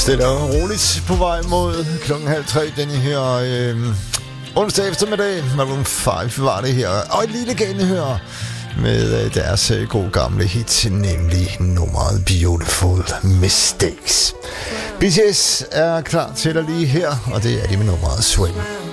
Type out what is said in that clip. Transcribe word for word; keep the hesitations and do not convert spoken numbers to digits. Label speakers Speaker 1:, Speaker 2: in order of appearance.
Speaker 1: Stille og roligt på vej mod klokken halv tre denne her øh, onsdag eftermiddag. Maroon fem var det her. Og et lille genhør med øh, deres øh, gode gamle hit, nemlig nummeret Beautiful Mistakes. B T S er klar til dig lige her, og det er de med nummeret Swing.